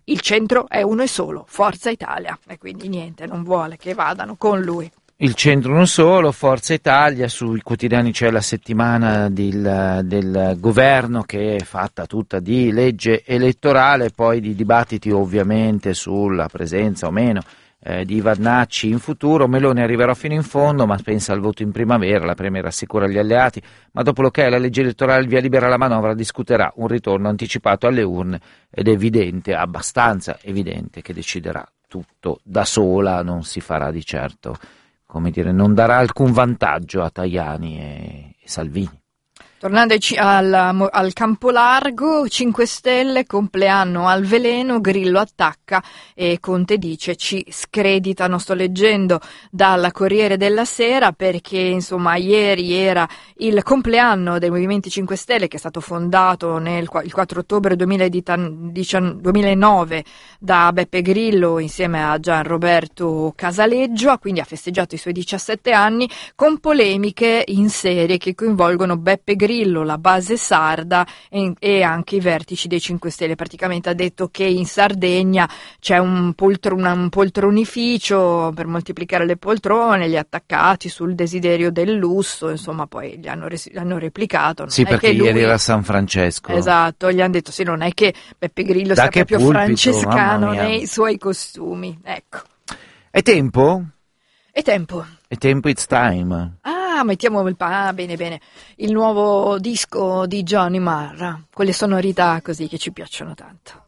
il centro è uno e solo, Forza Italia, e quindi niente, non vuole che vadano con lui. Il centro non solo, Forza Italia, sui quotidiani c'è la settimana del governo che è fatta tutta di legge elettorale, poi di dibattiti ovviamente sulla presenza o meno di Vannacci in futuro. Meloni arriverà fino in fondo, ma pensa al voto in primavera, la Premier rassicura gli alleati, ma dopo l'ok la legge elettorale, il via libera alla manovra, discuterà un ritorno anticipato alle urne ed è evidente, abbastanza evidente, che deciderà tutto da sola, non si farà di certo, come dire, non darà alcun vantaggio a Tajani e Salvini. Tornando al campo largo, 5 Stelle, compleanno al veleno, Grillo attacca e Conte dice ci screditano. Sto leggendo dal Corriere della Sera perché insomma ieri era il compleanno dei Movimenti 5 Stelle, che è stato fondato il 4 ottobre 2009 da Beppe Grillo insieme a Gianroberto Casaleggio, quindi ha festeggiato i suoi 17 anni con polemiche in serie che coinvolgono Beppe Grillo, la base sarda e anche i vertici dei 5 Stelle. Praticamente ha detto che in Sardegna c'è un poltronificio per moltiplicare le poltrone, gli attaccati sul desiderio del lusso, insomma poi gli hanno replicato. Non sì, è perché che lui... ieri era San Francesco. Esatto, gli hanno detto sì, non è che Beppe Grillo Da sia che proprio pulpito, francescano mamma mia. nei suoi costumi. Ecco. È tempo? È tempo. È tempo, it's time. Mettiamo bene, il nuovo disco di Johnny Marr, quelle sonorità così che ci piacciono tanto.